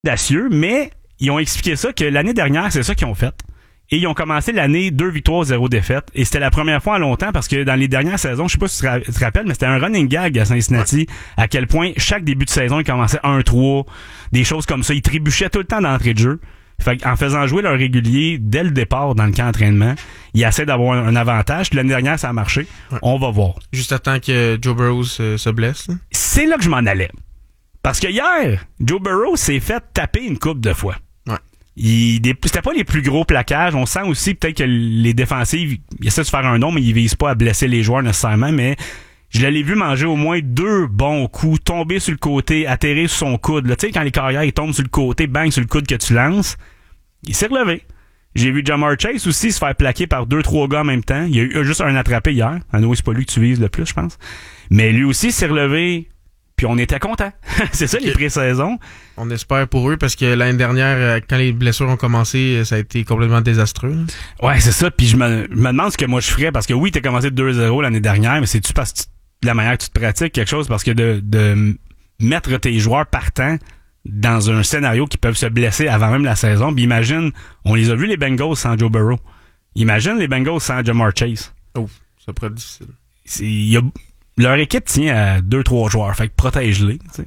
audacieux, mais ils ont expliqué ça que l'année dernière, c'est ça qu'ils ont fait. Et ils ont commencé l'année 2 victoires, 0 défaites. Et c'était la première fois en longtemps parce que dans les dernières saisons, je sais pas si tu te rappelles, mais c'était un running gag à Cincinnati, à quel point chaque début de saison, ils commençaient 1-3, des choses comme ça. Ils trébuchaient tout le temps d'entrée de jeu. Fait en faisant jouer leur régulier dès le départ dans le camp d'entraînement, ils essaient d'avoir un avantage. Puis l'année dernière, ça a marché. Ouais. On va voir. Juste à temps que Joe Burrow se blesse. Là. C'est là que je m'en allais. Parce que hier, Joe Burrow s'est fait taper une couple de fois. C'était pas les plus gros plaquages. On sent aussi peut-être que les défensives, ils essaient de se faire un nom, mais ils visent pas à blesser les joueurs nécessairement. Mais je l'ai vu manger au moins 2 bons coups, tomber sur le côté, atterrir sur son coude. Tu sais, quand les carrières ils tombent sur le côté, bang sur le coude que tu lances, il s'est relevé. J'ai vu Ja'Marr Chase aussi se faire plaquer par 2-3 gars en même temps. Il y a eu juste un attrapé hier. Anyway, c'est pas lui que tu vises le plus, je pense. Mais lui aussi s'est relevé. Puis on était contents. C'est ça, les pré-saisons. On espère pour eux, parce que l'année dernière, quand les blessures ont commencé, ça a été complètement désastreux. Ouais, c'est ça. Puis je me demande ce que moi je ferais, parce que oui, t'as commencé 2-0 l'année dernière, mais c'est-tu parce que de la manière que tu te pratiques quelque chose, parce que de mettre tes joueurs partants dans un scénario qui peuvent se blesser avant même la saison. Puis imagine, on les a vus les Bengals sans Joe Burrow. Imagine les Bengals sans Ja'Marr Chase. Oh, ça pourrait être difficile. Leur équipe tient à 2-3 joueurs, fait que protège-les. T'sais.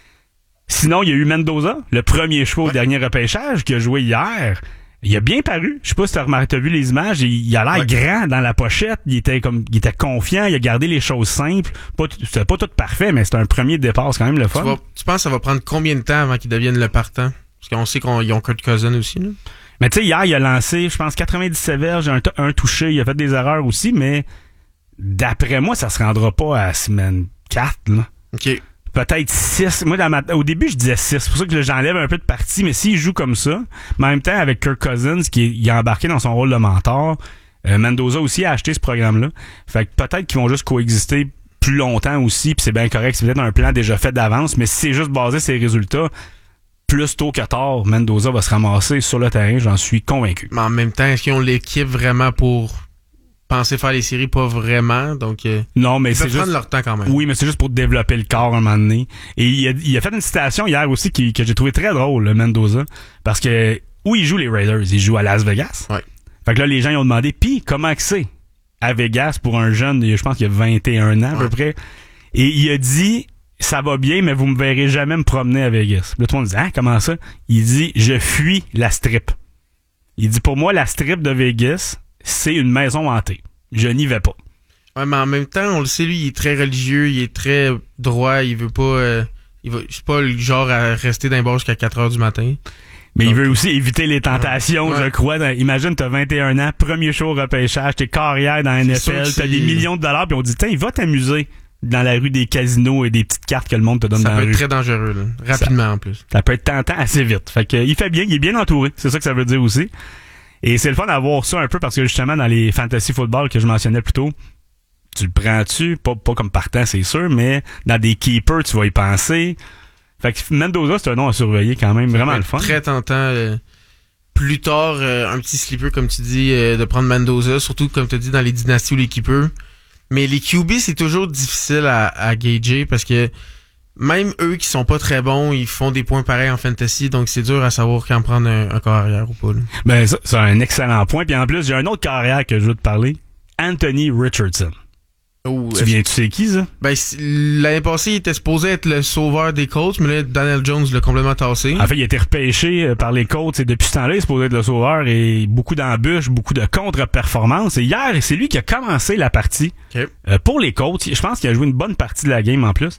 Sinon, il y a eu Mendoza, le premier choix au dernier repêchage, qui a joué hier. Il a bien paru. Je sais pas si t'as vu les images. Il a l'air grand dans la pochette. Il était confiant. Il a gardé les choses simples. C'était pas tout parfait, mais c'était un premier départ. C'est quand même le fun. Tu penses que ça va prendre combien de temps avant qu'ils deviennent le partant? Parce qu'on sait qu'ils ont Kirk Cousins aussi, là. Mais tu sais, hier, il a lancé, je pense, 97 verges, un touché. Il a fait des erreurs aussi, mais d'après moi, ça se rendra pas à semaine 4, là. OK. Peut-être 6. Moi, au début, je disais 6. C'est pour ça que j'enlève un peu de partie. Mais s'il joue comme ça, mais en même temps, avec Kirk Cousins, il est embarqué dans son rôle de mentor, Mendoza aussi a acheté ce programme-là. Fait que peut-être qu'ils vont juste coexister plus longtemps aussi, puis c'est bien correct. C'est peut-être un plan déjà fait d'avance, mais si c'est juste basé sur les résultats, plus tôt que tard, Mendoza va se ramasser sur le terrain, j'en suis convaincu. Mais en même temps, est-ce qu'ils ont l'équipe vraiment pour penser faire les séries? Pas vraiment, donc non, mais c'est juste prendre leur temps quand même. Oui, mais c'est juste pour développer le corps un moment donné. Et il a fait une citation hier aussi que j'ai trouvé très drôle, le Mendoza, parce que où il joue les Raiders, il joue à Las Vegas. Ouais. Fait que là les gens ils ont demandé puis comment que c'est à Vegas pour un jeune, je pense qu'il a 21 ans à peu près. Et il a dit ça va bien, mais vous me verrez jamais me promener à Vegas. Puis là, tout le monde dit comment ça? Il dit je fuis la strip. Il dit pour moi la strip de Vegas c'est une maison hantée. Je n'y vais pas. Ouais, mais en même temps, on le sait, lui, il est très religieux, il est très droit, il veut pas... c'est pas le genre à rester dans les bars jusqu'à 4 heures du matin. Mais il veut aussi éviter les tentations, je crois. Imagine, t'as 21 ans, premier show au repêchage, t'es carrière dans la NFL, t'as des millions de dollars, puis on dit, tiens, il va t'amuser dans la rue des casinos et des petites cartes que le monde te donne dans la rue. Ça peut être très dangereux, là. Rapidement, en plus. Ça peut être tentant assez vite. Fait que, il fait bien, il est bien entouré. C'est ça que ça veut dire aussi. Et c'est le fun d'avoir ça un peu parce que justement dans les fantasy football que je mentionnais plus tôt, tu le prends-tu, pas comme partant c'est sûr, mais dans des keepers tu vas y penser. Fait que Mendoza c'est un nom à surveiller quand même, vraiment le fun. Très tentant. Plus tard, un petit sleeper comme tu dis, de prendre Mendoza, surtout comme tu dis dans les dynasties ou les keepers. Mais les QB c'est toujours difficile à gager parce que même eux qui sont pas très bons, ils font des points pareils en fantasy, donc c'est dur à savoir quand prendre un corps arrière ou pas. Là. Ben ça, c'est un excellent point. Puis en plus, j'ai un autre corps arrière que je veux te parler. Anthony Richardson. Oh, tu sais qui ça? Ben l'année passée, il était supposé être le sauveur des Colts, mais là, Daniel Jones l'a complètement tassé. En fait, il a été repêché par les Colts et depuis ce temps-là, il est supposé être le sauveur et beaucoup d'embûches, beaucoup de contre-performances. Et hier, c'est lui qui a commencé la partie pour les Colts. Je pense qu'il a joué une bonne partie de la game en plus.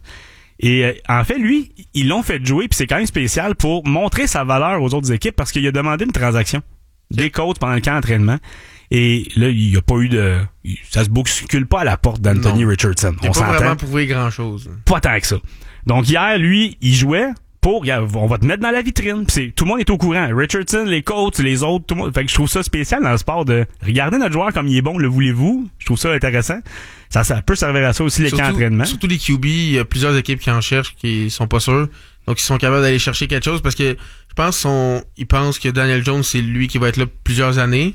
Et en fait, lui, ils l'ont fait jouer, puis c'est quand même spécial pour montrer sa valeur aux autres équipes parce qu'il a demandé une transaction des coachs pendant le camp d'entraînement. Et là, il n'y a pas eu de... Ça se bouscule pas à la porte d'Anthony Richardson. Il n'a pas vraiment prouvé grand-chose. Pas tant que ça. Donc hier, lui, il jouait pour... On va te mettre dans la vitrine. Tout le monde est au courant. Richardson, les coachs, les autres, tout le monde. Fait que je trouve ça spécial dans le sport de regarder notre joueur comme il est bon, le voulez-vous? Je trouve ça intéressant. Ça peut servir à ça aussi, les camps d'entraînement. Surtout les QB, il y a plusieurs équipes qui en cherchent, qui sont pas sûrs. Donc, ils sont capables d'aller chercher quelque chose parce que je pense ils pensent que Daniel Jones, c'est lui qui va être là plusieurs années.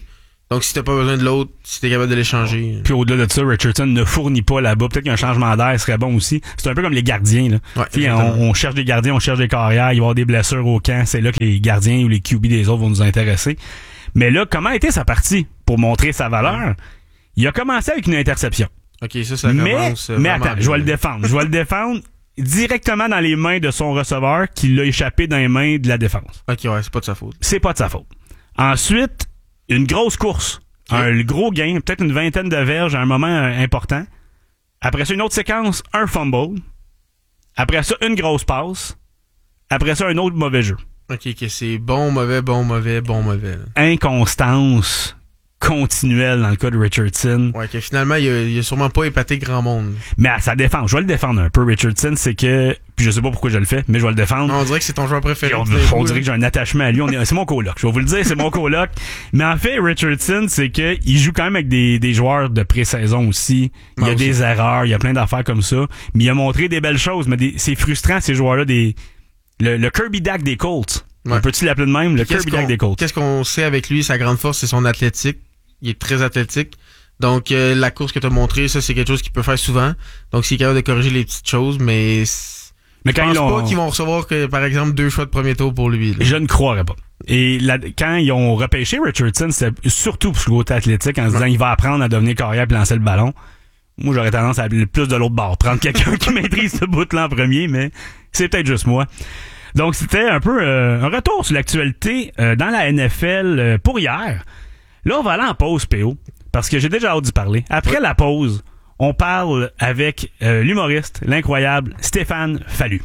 Donc, si t'as pas besoin de l'autre, si t'es capable de l'échanger. Puis au-delà de ça, Richardson ne fournit pas là-bas. Peut-être qu'un changement d'air serait bon aussi. C'est un peu comme les gardiens, là. Ouais, on cherche des gardiens, on cherche des carrières, il va y avoir des blessures au camp. C'est là que les gardiens ou les QB des autres vont nous intéresser. Mais là, comment était sa partie pour montrer sa valeur? Il a commencé avec une interception. OK, ça commence. Mais attends, je vais le défendre. Je vais le défendre directement dans les mains de son receveur qui l'a échappé dans les mains de la défense. OK, ouais, c'est pas de sa faute. C'est pas de sa faute. Ensuite, une grosse course. Okay. Un gros gain, peut-être une vingtaine de verges à un moment important. Après ça, une autre séquence, un fumble. Après ça, une grosse passe. Après ça, un autre mauvais jeu. OK, que c'est bon, mauvais, bon, mauvais, bon, mauvais. Là. Inconstance continuelle dans le cas de Richardson. Ouais, que finalement, il a sûrement pas épaté grand monde. Mais à sa défense, je vais le défendre un peu, Richardson, c'est que, puis je sais pas pourquoi je le fais, mais je vais le défendre. Non, on dirait que c'est ton joueur préféré. On dirait que j'ai un attachement à lui. C'est mon coloc. Je vais vous le dire, c'est mon coloc. Mais en fait, Richardson, c'est que il joue quand même avec des joueurs de pré-saison aussi. Il y a des erreurs, il y a plein d'affaires comme ça. Mais il a montré des belles choses. Mais c'est frustrant, ces joueurs-là, le Kirby Dak des Colts. Ouais. On peut-tu l'appeler de même? Le Kirby Dak des Colts. Qu'est-ce qu'on sait avec lui? Sa grande force, c'est son athlétique. Il est très athlétique. Donc, la course que tu as montrée, ça, c'est quelque chose qu'il peut faire souvent. Donc, s'il est capable de corriger les petites choses, mais quand je pense pas qu'ils vont recevoir, par exemple, 2 choix de premier tour pour lui. Là. Je ne croirais pas. Et quand ils ont repêché Richardson, c'était surtout pour le côté athlétique, en se disant il va apprendre à devenir carrière et lancer le ballon. Moi, j'aurais tendance à appeler plus de l'autre bord. Prendre quelqu'un qui maîtrise ce bout-là en premier, mais c'est peut-être juste moi. Donc, c'était un peu un retour sur l'actualité dans la NFL pour hier. Là, on va aller en pause, PO, parce que j'ai déjà hâte d'y parler. Après la pause, on parle avec l'humoriste, l'incroyable Stéphane Fallu.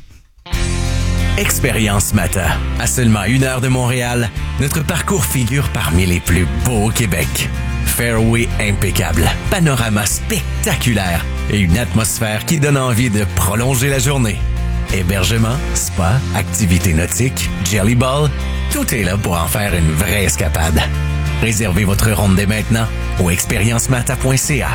Expérience Mata. À seulement 1 heure de Montréal, notre parcours figure parmi les plus beaux au Québec. Fairway impeccable, panorama spectaculaire et une atmosphère qui donne envie de prolonger la journée. Hébergement, spa, activités nautiques, jelly ball, tout est là pour en faire une vraie escapade. Réservez votre ronde dès maintenant au expériencemata.ca.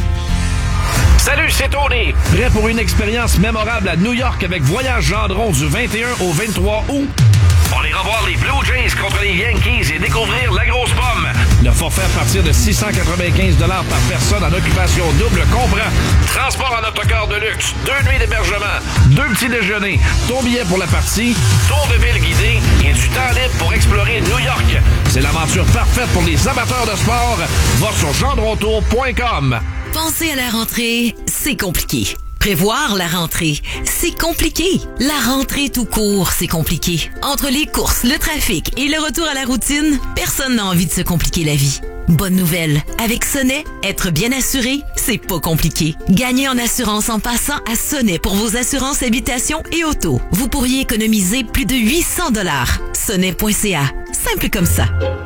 Salut, c'est Tony! Prêt pour une expérience mémorable à New York avec Voyage Gendron du 21 au 23 août? On ira voir les Blue Jays contre les Yankees et découvrir la grosse pomme. Le forfait à partir de 695 $ par personne en occupation double comprend transport en autocar de luxe, 2 nuits d'hébergement, 2 petits déjeuners, ton billet pour la partie, tour de ville guidé et du temps libre pour explorer New York. C'est l'aventure parfaite pour les amateurs de sport. Va sur gendrontour.com. Penser à la rentrée, c'est compliqué. Prévoir la rentrée, c'est compliqué. La rentrée tout court, c'est compliqué. Entre les courses, le trafic et le retour à la routine, personne n'a envie de se compliquer la vie. Bonne nouvelle, avec Sonnet, être bien assuré, c'est pas compliqué. Gagnez en assurance en passant à Sonnet pour vos assurances habitation et auto. Vous pourriez économiser plus de 800 $. Sonnet.ca, simple comme ça.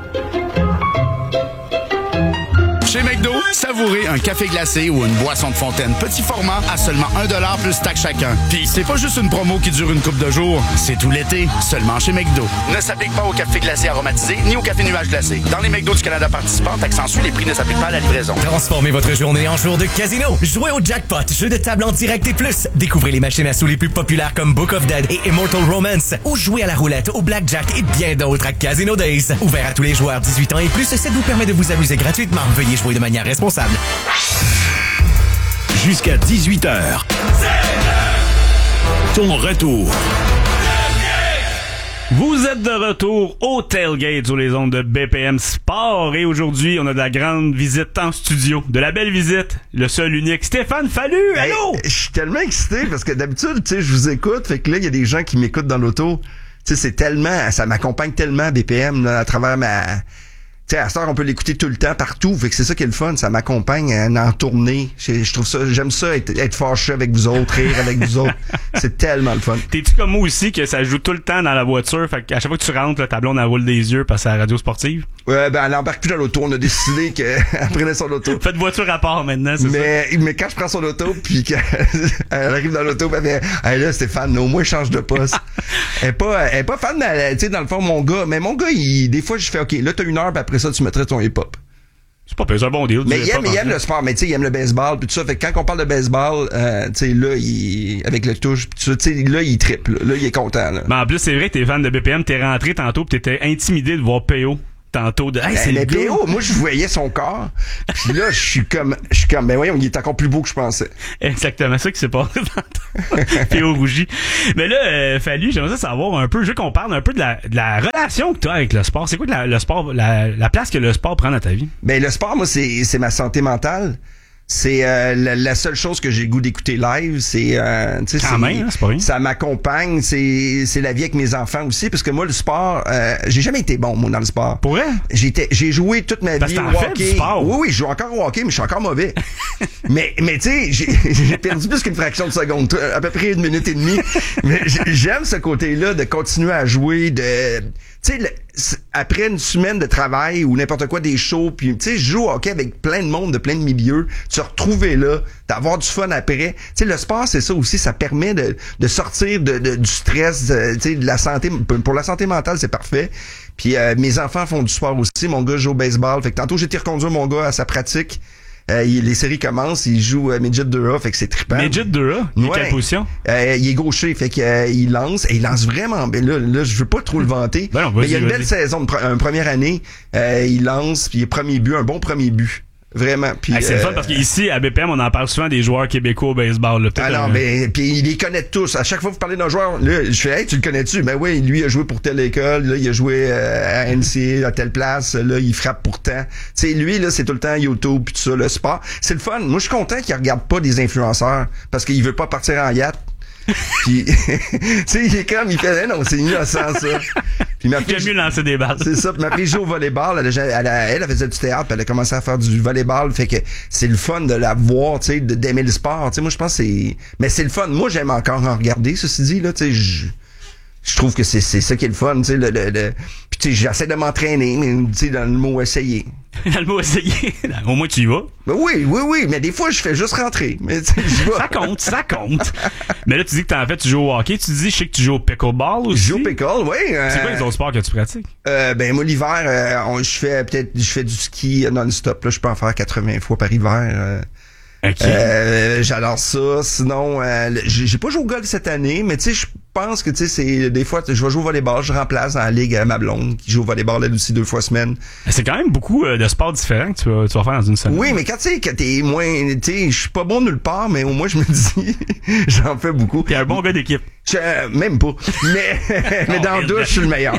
Chez McDo, savourez un café glacé ou une boisson de fontaine petit format à seulement 1$ plus taxe chacun. Puis c'est pas juste une promo qui dure une couple de jours, c'est tout l'été, seulement chez McDo. Ne s'applique pas au café glacé aromatisé ni au café nuage glacé. Dans les McDo du Canada participants, taxe en suit, les prix ne s'appliquent pas à la livraison. Transformez votre journée en jour de casino. Jouez au jackpot, jeu de table en direct et plus. Découvrez les machines à sous les plus populaires comme Book of Dead et Immortal Romance. Ou jouez à la roulette, au blackjack et bien d'autres à Casino Days. Ouvert à tous les joueurs 18 ans et plus, ça vous permet de vous amuser gratuitement. Veuillez jouer de manière responsable. Jusqu'à 18h. Ton retour. Vous êtes de retour au Tailgate sur les ondes de BPM Sport et aujourd'hui, on a de la grande visite en studio. De la belle visite, le seul unique Stéphane Fallu. Allô? Je suis tellement excité parce que d'habitude, tu sais, je vous écoute, fait que là, il y a des gens qui m'écoutent dans l'auto. Tu sais, c'est tellement, ça m'accompagne tellement BPM là, à travers ma... Tu sais, à cette heure, on peut l'écouter tout le temps, partout. Fait que c'est ça qui est le fun. Ça m'accompagne en tournée. Je trouve ça, j'aime ça, être fâché avec vous autres, rire avec vous autres. C'est tellement le fun. T'es-tu comme moi aussi que ça joue tout le temps dans la voiture? Fait qu'à chaque fois que tu rentres, là, ta blonde, elle roule des yeux parce que c'est la radio sportive? Ouais, ben, elle embarque plus dans l'auto. On a décidé qu'elle prenait son auto. Faites voiture à part maintenant, c'est ça? Mais quand je prends son auto, puis qu'elle arrive dans l'auto, ben, hey, là, Stéphane, au moins, change de poste. Elle est pas fan, tu sais, dans le fond, mon gars. Mais mon gars, des fois, je fais, OK, là, t'as 1 heure, puis après ça, tu mettrais ton hip-hop. C'est pas un bon deal. Mais il aime le sport, mais tu sais, il aime le baseball, puis tout ça. Fait que quand on parle de baseball, tu sais, là, avec le touche, pis tout ça, tu sais, là, il triple. Là, il est content, là. Mais en plus, c'est vrai que t'es fan de BPM, t'es rentré tantôt pis t'étais intimidé de voir PO tantôt de hey, c'est mais le gars. PO, moi, je voyais son corps. Puis là, je suis comme, ben voyons, il est encore plus beau que je pensais. Exactement, ça qui s'est passé tantôt. PO rougi. Mais là, Fallu, j'aimerais ça savoir un peu, je veux qu'on parle un peu de la relation que tu as avec le sport. C'est quoi le sport, la place que le sport prend dans ta vie? Ben, le sport, moi, c'est ma santé mentale. C'est la seule chose que j'ai le goût d'écouter live, c'est tu sais, c'est pas rien. Ça m'accompagne, c'est la vie avec mes enfants aussi, parce que moi le sport, j'ai jamais été bon moi dans le sport. Pour vrai? J'ai joué toute ma vie au hockey. Fait du sport. Oui, je joue encore au hockey, mais je suis encore mauvais. mais tu sais, j'ai perdu plus qu'une fraction de seconde, à peu près 1 minute et demie. Mais j'aime ce côté-là de continuer à jouer, de tu sais, après une semaine de travail ou n'importe quoi, des shows, puis tu sais, je joue au hockey avec plein de monde, de plein de milieux, se retrouver là, d'avoir du fun après. Tu sais, le sport, c'est ça aussi, ça permet de sortir du stress, tu sais, de la santé. Pour la santé mentale, c'est parfait. Puis mes enfants font du sport aussi. Mon gars joue au baseball. Fait que tantôt, j'ai été reconduire mon gars à sa pratique. Les séries commencent, il joue Midget 2A, fait que c'est trippant. Midget 2A? Il est quelle position? Il est gaucher, fait qu'il lance, et il lance vraiment bien. Là, je veux pas trop le vanter, ben non, mais il y a une belle saison, une première année. Il lance, puis premier but, un bon premier but. Vraiment. Puis, c'est le fun parce qu'ici, à BPM, on en parle souvent des joueurs québécois au baseball. Là, alors, ben, puis il les connaît tous. À chaque fois que vous parlez d'un joueur, là, je fais, hey, tu le connais-tu? Ben oui, lui, il a joué pour telle école, là, il a joué à NCA, à telle place, là, il frappe pourtant. Tu sais, lui, là, c'est tout le temps YouTube pis tout ça, le sport. C'est le fun. Moi, je suis content qu'il regarde pas des influenceurs parce qu'il veut pas partir en yacht. Puis, tu sais, il est comme, il fait, non, c'est innocent, ça. Puis ma fille, j'aime mieux lancer des balles. C'est ça. Puis ma fille joue au volleyball. Elle faisait du théâtre, puis elle a commencé à faire du volleyball. Fait que c'est le fun de la voir, tu sais, d'aimer le sport. Tu sais, moi, je pense que mais c'est le fun. Moi, j'aime encore en regarder, ceci dit, là, tu sais, je trouve que c'est ça qui est le fun, tu sais, puis tu sais, j'essaie de m'entraîner, mais tu sais, dans le mot essayer. Dans le mot essayer, au moins tu y vas. Ben oui, mais des fois je fais juste rentrer, mais tu sais, j'y vais. Ça compte. Mais là tu dis que tu joues au hockey, tu dis je sais que tu joues au pickleball aussi. Je joue au pickle, oui. C'est quoi les autres sports que tu pratiques? Ben moi l'hiver, je fais du ski non-stop, là je peux en faire 80 fois par hiver. Okay. J'adore ça. Sinon, j'ai pas joué au golf cette année, mais tu sais, je pense que tu sais, c'est des fois, je vais jouer au volleyball, je remplace dans la ligue ma blonde qui joue au volleyball elle aussi 2 fois semaine. C'est quand même beaucoup de sports différents que tu vas faire dans une semaine. Oui, mais quand tu sais, quand t'es moins, tu sais, je suis pas bon nulle part, mais au moins je me dis, j'en fais beaucoup. T'es un bon gars d'équipe. Même pas. Mais dans le douche, je suis le meilleur.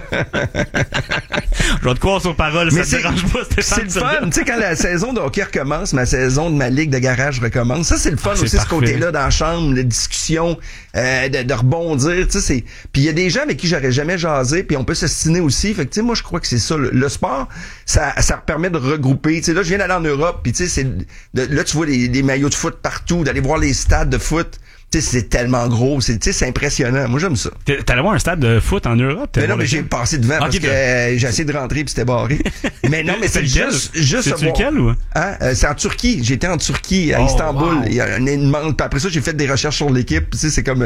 Je vais te croire sur parole, mais ça te dérange pas. C'est le fun. Tu sais, quand la saison de hockey recommence, ma saison de ma ligue de garage recommence, ça, c'est le fun aussi, parfait. Ce côté-là, dans la chambre, la discussion, de rebondir, tu sais, puis il y a des gens avec qui j'aurais jamais jasé, puis on peut s'ostiner aussi. Fait que, tu sais, moi, je crois que c'est ça. Le sport, ça permet de regrouper. Tu sais, là, je viens d'aller en Europe, puis tu sais, là, tu vois des maillots de foot partout, d'aller voir les stades de foot. Tu sais, c'est tellement gros, c'est impressionnant. Moi, j'aime ça. T'es allé voir un stade de foot en Europe? Mais non, mais j'ai passé devant parce que j'ai essayé de rentrer puis c'était barré. Mais non, mais c'est juste c'est lequel ou? Hein? C'est en Turquie. J'étais en Turquie, à Istanbul. Wow. Il y a une immense. Puis après ça, j'ai fait des recherches sur l'équipe. Tu sais, c'est comme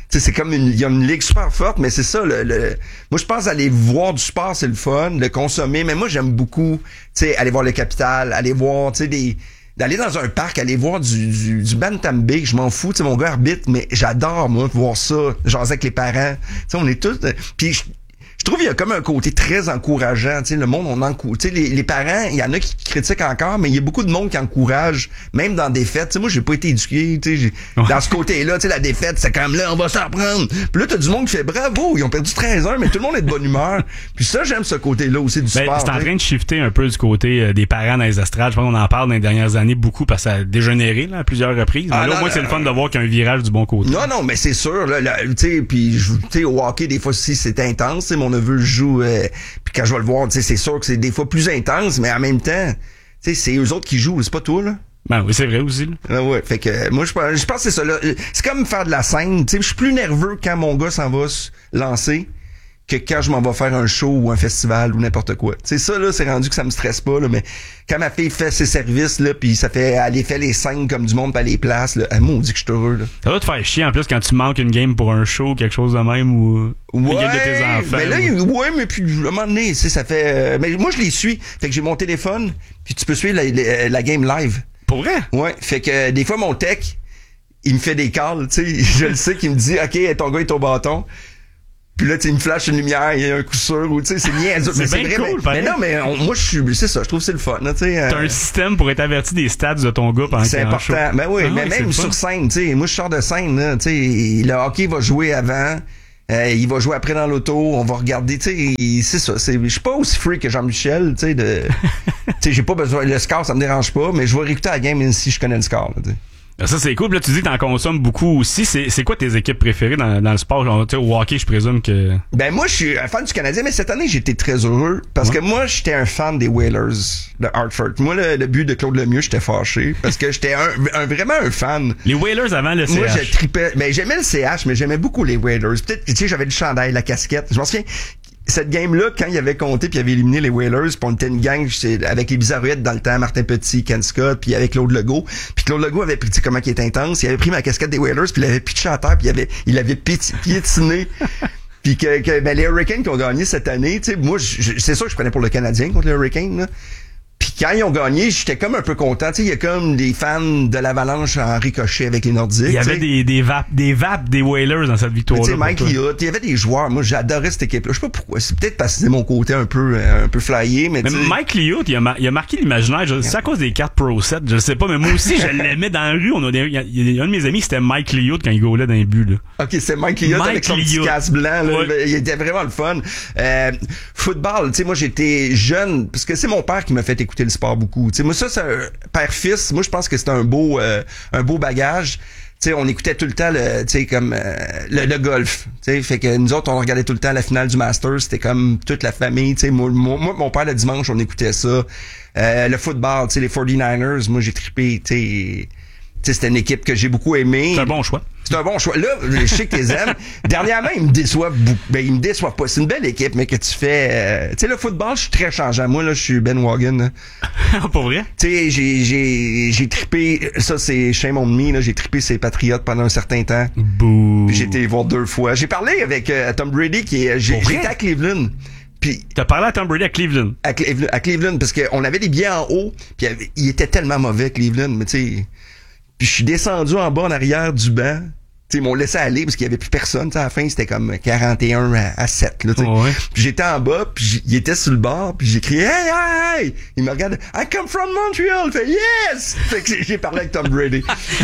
il y a une ligue super forte, mais c'est ça. Moi, je pense aller voir du sport, c'est le fun, le consommer. Mais moi, j'aime beaucoup, tu sais, aller voir le Capitale, aller voir, tu sais, d'aller dans un parc, aller voir du Bantam Big, je m'en fous, tu sais, mon gars arbitre, mais j'adore, moi, voir ça, genre avec les parents, tu sais, on est tous, puis je trouve qu'il y a comme un côté très encourageant, tu sais, le monde, on encourage, tu sais, les parents, il y en a qui critiquent encore, mais il y a beaucoup de monde qui encourage, même dans des fêtes, tu sais, moi, j'ai pas été éduqué, tu sais, dans ce côté-là, tu sais, la défaite, c'est comme là, on va s'en prendre, puis là, t'as du monde qui fait bravo, ils ont perdu 13-1, mais tout le monde est de bonne humeur, puis ça, j'aime ce côté-là aussi du sport. C'est en train de shifter un peu du côté des parents dans les estrades, je pense qu'on en parle dans les dernières années beaucoup, parce que ça a dégénéré, là, à plusieurs reprises, mais là, au moins, c'est le fun de voir qu'il y a un virage du bon côté. Non, mais c'est sûr, là, tu sais, puis, tu sais, au hockey, des fois, si c'est intense, tu sais, mon neveu joue, puis quand je vais le voir, tu sais, c'est sûr que c'est des fois plus intense, mais en même temps, tu sais, c'est eux autres qui jouent, c'est pas toi, là. Ben oui, c'est vrai aussi, là. Ah ouais, fait que moi je pense que c'est ça, là. C'est comme faire de la scène, tu sais, je suis plus nerveux quand mon gars s'en va se lancer que quand je m'en vais faire un show ou un festival ou n'importe quoi. Tu sais, ça, là, c'est rendu que ça me stresse pas, là, mais quand ma fille fait ses services, là, pis elle fait les scènes comme du monde pis elle les place, là, elle m'ont dit que je suis heureux, là. Ça va te faire chier, en plus, quand tu manques une game pour un show, quelque chose de même, ou une game de tes enfants. Mais là, mais puis, à un moment donné, tu sais, ça fait, mais moi, je les suis. Fait que j'ai mon téléphone, puis tu peux suivre la game live. Pour vrai? Ouais. Fait que, des fois, mon tech, il me fait des calls, tu sais, je le sais qu'il me dit, OK, ton gars est au bâton. Puis là, tu sais, il me flash une lumière, il y a un coup sûr, ou tu sais, c'est niaiseux. C'est bien vrai, cool, mais non, mais moi, c'est ça, je trouve que c'est le fun, tu sais. T'as un système pour être averti des stats de ton gars pendant qu'il c'est est en important. show. Ben oui, mais même sur scène, tu sais, moi, je sors de scène, là, tu sais, le hockey va jouer avant. Il va jouer après dans l'auto, on va regarder, tu sais, c'est ça. Je suis pas aussi free que Jean-Michel, tu sais, tu sais, j'ai pas besoin, le score, ça me dérange pas, mais je vais réécouter la game même si je connais le score, là, tu sais. Ça, c'est cool. Là, tu dis que t'en consommes beaucoup aussi. C'est quoi tes équipes préférées dans le sport? Genre, au hockey, je présume que... Ben, moi, je suis un fan du Canadien, mais cette année, j'étais très heureux parce que moi, j'étais un fan des Whalers de Hartford. Moi, le but de Claude Lemieux, j'étais fâché parce que j'étais vraiment un fan. Les Whalers avant le CH. Moi, je tripais. Ben, j'aimais le CH, mais j'aimais beaucoup les Whalers. Peut-être, tu sais, j'avais le chandail, la casquette. Je m'en souviens... Cette game-là, quand il avait compté puis il avait éliminé les Whalers, puis on était une gang avec les Bizarroïdes dans le temps, Martin Petit, Ken Scott, puis avec Claude Legault. Puis Claude Legault avait pris, tu sais comment il est intense, il avait pris ma casquette des Whalers, puis il avait pitché à terre, puis il avait piétiné. Puis ben, les Hurricanes qui ont gagné cette année, tu sais, moi, c'est sûr que je prenais pour le Canadien contre les Hurricanes, là. Puis quand ils ont gagné, j'étais comme un peu content. Tu sais, il y a comme des fans de l'Avalanche en ricochet avec les Nordiques. Il y avait des vapes des Whalers dans cette victoire-là. Tu sais, Mike Liot, il y avait des joueurs. Moi, j'adorais cette équipe-là. Je sais pas pourquoi. C'est peut-être parce que c'est mon côté un peu flyé, mais Mike Liot, il a marqué l'imaginaire. C'est à cause des cartes Pro 7. Je sais pas, mais moi aussi, je l'aimais dans la rue. Il y a un de mes amis, c'était Mike Liot quand il goalait dans les buts, là. OK, c'est Mike Liot avec son petit casque blanc, là. Ouais. Il était vraiment le fun. Football, tu sais, moi, j'étais jeune, parce que c'est mon père qui m'a fait écouter le sport beaucoup. T'sais, moi, ça, c'est un père-fils. Moi, je pense que c'est un beau bagage. T'sais, on écoutait tout le temps le golf. T'sais, fait que nous autres, on regardait tout le temps la finale du Masters. C'était comme toute la famille. T'sais, moi, mon père, le dimanche, on écoutait ça. Le football, les 49ers, moi, j'ai trippé. C'était une équipe que j'ai beaucoup aimée. C'est un bon choix. C'est un bon choix. Là, je sais que t'es aimes. Dernièrement, ils me déçoivent beaucoup. Ben, ils me déçoivent pas. C'est une belle équipe, mais que tu fais... tu sais, le football, je suis très changeant. Moi, là, je suis Ben Wagon. Pas vrai? Tu sais, j'ai trippé... Ça, c'est shame on me, là. J'ai trippé ces Patriotes pendant un certain temps. Bouh. Puis j'ai été les voir 2 fois. J'ai parlé avec Tom Brady, j'étais à Cleveland. Puis t'as parlé à Tom Brady à Cleveland? À Cleveland, parce qu'on avait des billets en haut, puis il était tellement mauvais, Cleveland, mais tu sais... Puis je suis descendu en bas en arrière du banc. Tu sais, ils m'ont laissé aller parce qu'il y avait plus personne. T'sais, à la fin, c'était comme 41 à 7. Là, oh ouais. Puis j'étais en bas, puis il était sur le bord, puis j'ai crié « Hey, hey! » Il me regarde « I come from Montreal! » Il fait « Yes! » Fait que j'ai parlé avec Tom Brady.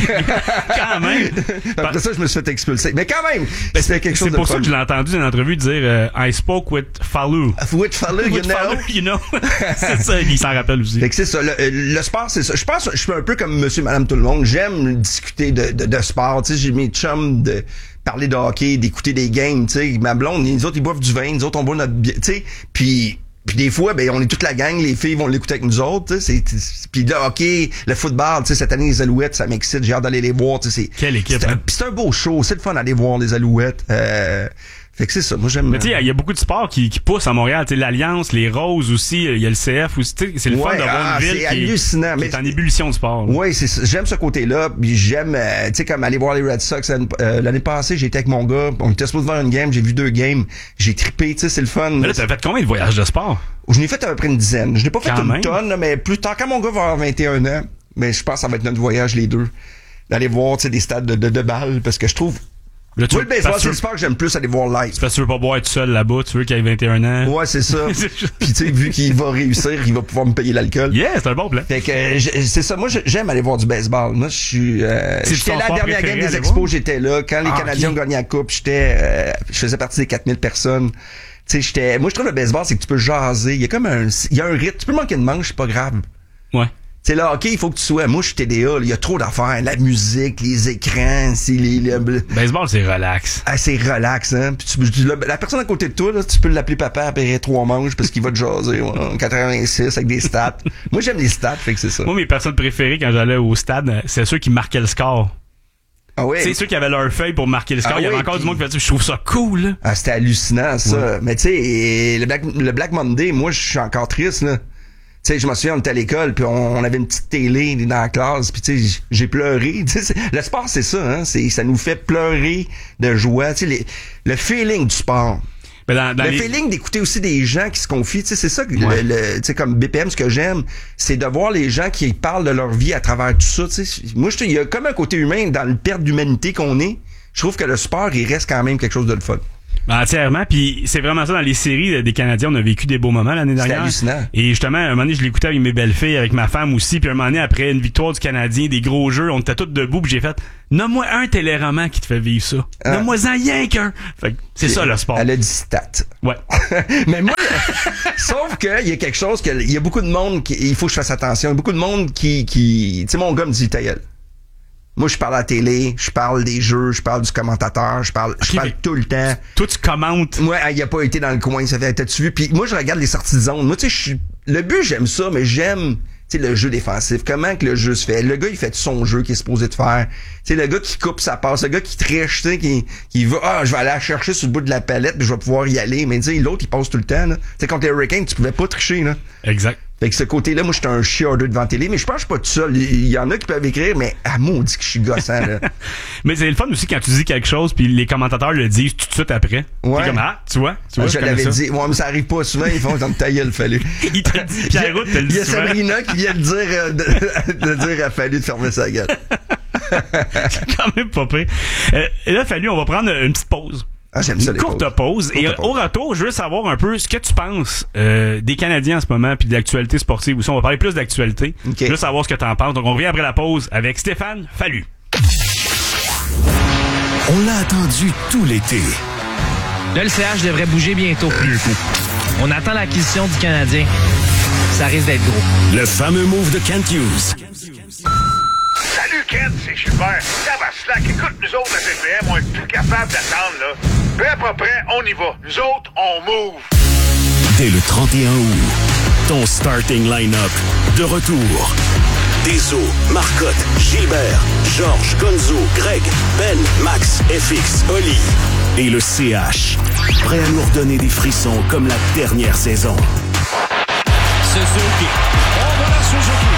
Quand même! Après ça, je me suis fait expulser. Mais quand même, c'était quelque chose de C'est pour fun. ça que je l'ai entendu dans une entrevue dire I spoke with Fallou. With Fallou, you know. C'est ça, il s'en rappelle aussi. Fait que c'est ça. Le sport, c'est ça. Je pense que je suis un peu comme monsieur, madame, tout le monde. J'aime discuter de sport. Tu sais, j'ai mes chums de parler de hockey, d'écouter des games, tu sais. Ma blonde, les autres, ils boivent du vin, nous autres, on boit notre bière, tu sais. Puis des fois, ben, on est toute la gang, les filles vont l'écouter avec nous autres, tu sais. Puis le hockey, le football, tu sais, cette année, les Alouettes, ça m'excite, j'ai hâte d'aller les voir, tu sais. Quelle équipe, hein? C'est un beau show, c'est le fun d'aller voir les Alouettes. Fait que c'est ça, moi j'aime. Mais tu sais, il y a beaucoup de sports qui poussent à Montréal, tu sais, l'Alliance, les Roses aussi, il y a le CF aussi, tu sais, c'est le fun d'avoir une ville qui est en ébullition de sport. Oui, c'est ça. J'aime ce côté-là, puis j'aime, tu sais, comme aller voir les Red Sox. L'année passée, j'étais avec mon gars, on était supposé voir une game, j'ai vu 2 games, j'ai trippé, tu sais, c'est le fun. Mais là, t'as fait combien de voyages de sport? Je n'ai fait à peu près une dizaine. Je n'ai pas fait une tonne, là, mais plus tard, quand mon gars va avoir 21 ans, mais je pense que ça va être notre voyage, les deux. D'aller voir, tu sais, des stades de balles, parce que je trouve... Moi, le baseball, c'est le sport que j'aime plus aller voir live. C'est parce que tu veux pas boire tout seul là-bas, tu veux qu'il ait 21 ans. Ouais, c'est ça. Puis tu sais, vu qu'il va réussir, il va pouvoir me payer l'alcool. Yeah, c'est un bon plan. Fait que c'est ça. Moi, j'aime aller voir du baseball. Moi, je suis... j'étais là, la dernière game des Expos, j'étais là. Quand les Canadiens ont gagné la coupe, je faisais partie des 4000 personnes. Tu sais, moi, je trouve le baseball, c'est que tu peux jaser. Il y a un rythme. Tu peux manquer de manche, c'est pas grave. Ouais. C'est là, OK, il faut que tu sois... Moi, je suis TDA, il y a trop d'affaires. La musique, les écrans, baseball, c'est relax. Ah, c'est relax, hein. Puis la personne à côté de toi, là, tu peux l'appeler papa après 3 manches parce qu'il va te jaser, en 86 avec des stats. Moi, j'aime les stats, fait que c'est ça. Moi, mes personnes préférées quand j'allais au stade, c'est ceux qui marquaient le score. Ah ouais. C'est ceux qui avaient leur feuille pour marquer le score. Il y avait encore du monde qui faisait, je trouve ça cool, là. Ah, c'était hallucinant, ça. Ouais. Mais tu sais, le Black Monday, moi, je suis encore triste, là. Tu sais, je me souviens, on était à l'école, puis on avait une petite télé dans la classe, puis tu sais, j'ai pleuré. Le sport, c'est ça, hein. Ça nous fait pleurer de joie. Tu sais, le feeling du sport. Ben dans feeling d'écouter aussi des gens qui se confient, tu sais, c'est ça que tu sais, comme BPM, ce que j'aime, c'est de voir les gens qui parlent de leur vie à travers tout ça, tu sais. Moi, il y a comme un côté humain dans le perte d'humanité qu'on est. Je trouve que le sport, il reste quand même quelque chose de le fun. Entièrement. Puis c'est vraiment ça, dans les séries des Canadiens, on a vécu des beaux moments l'année dernière. C'était hallucinant. Et justement, un moment donné, je l'écoutais avec mes belles-filles, avec ma femme aussi. Puis un moment donné, après une victoire du Canadien, des gros jeux, on était tous debout. Puis j'ai fait, nomme-moi un téléroman qui te fait vivre ça. Nomme-moi-en rien qu'un. Fait que c'est ça le sport. Elle a dit stats. Ouais. Mais moi, sauf qu'il y a quelque chose il y a beaucoup de monde il faut que je fasse attention. Il y a beaucoup de monde qui tu sais, mon gars me dit ta gueule. Moi, je parle à la télé, je parle des jeux, je parle du commentateur, je parle tout le temps. Toi, tu commentes. Moi, il a pas été dans le coin, ça fait, t'as-tu vu? Puis moi, je regarde les sorties de zone. Moi, tu sais, le but, j'aime ça, mais j'aime, tu sais, le jeu défensif. Comment que le jeu se fait? Le gars, il fait son jeu qu'il est supposé de faire. Tu sais, le gars qui coupe sa passe, le gars qui triche, tu sais, qui va, je vais aller la chercher sur le bout de la palette, puis je vais pouvoir y aller. Mais tu sais, l'autre, il passe tout le temps, là. Tu sais, contre les Hurricanes, tu pouvais pas tricher, là. Exact. Fait que ce côté-là, moi, j'étais un chiardeux devant la télé, mais je pense que je suis pas tout seul. Il y en a qui peuvent écrire, mais maudit que je suis gossant, là. Mais c'est le fun aussi quand tu dis quelque chose, puis les commentateurs le disent tout de suite après. Ouais. T'es comme, tu vois, je l'avais dit. Ouais, mais ça arrive pas souvent, ils font dans ta gueule, Fallu. Il te dit, Pierre-Roux te le dit. Il y a Sabrina qui vient de dire à Fallu de fermer sa gueule. C'est quand même pas pire. Et là, Fallu, on va prendre une petite pause. J'aime ça, une courte pause. Et au retour, je veux savoir un peu ce que tu penses des Canadiens en ce moment puis de l'actualité sportive aussi. On va parler plus d'actualité. Okay. Je veux savoir ce que tu en penses. Donc, on revient après la pause avec Stéphane Fallu. On l'a attendu tout l'été. Là, le CH devrait bouger bientôt. On attend l'acquisition du Canadien. Ça risque d'être gros. Le fameux move de Kent Hughes. Salut Ken, c'est Gilbert. Tabaslac, écoute, nous autres à CPM, on est plus capable d'attendre, là. Prêt à pas prêt, on y va. Nous autres, on move. Dès le 31 août, ton starting line-up de retour. Deso, Marcotte, Gilbert, Georges, Gonzo, Greg, Ben, Max, FX, Oli et le CH. Prêt à nous redonner des frissons comme la dernière saison. Suzuki. On va la Suzuki.